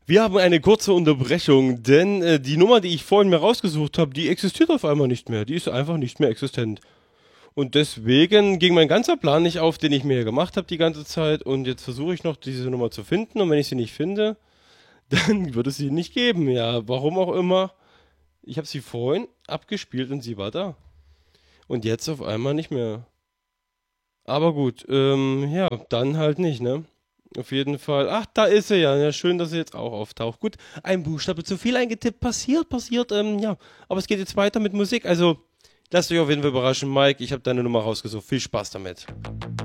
Wir haben eine kurze Unterbrechung, denn die Nummer, die ich vorhin mir rausgesucht habe, die existiert auf einmal nicht mehr. Die ist einfach nicht mehr existent. Und deswegen ging mein ganzer Plan nicht auf, den ich mir hier gemacht habe die ganze Zeit. Und jetzt versuche ich noch diese Nummer zu finden. Und wenn ich sie nicht finde, dann wird es sie nicht geben. Ja, warum auch immer. Ich habe sie vorhin abgespielt und sie war da. Und jetzt auf einmal nicht mehr. Aber gut, ja, dann halt nicht, ne? Auf jeden Fall. Ach, da ist sie ja. Ja, schön, dass sie jetzt auch auftaucht. Gut, ein Buchstabe zu viel eingetippt. Passiert, ja. Aber es geht jetzt weiter mit Musik. Also, lasst euch auf jeden Fall überraschen, Mike. Ich habe deine Nummer rausgesucht. Viel Spaß damit.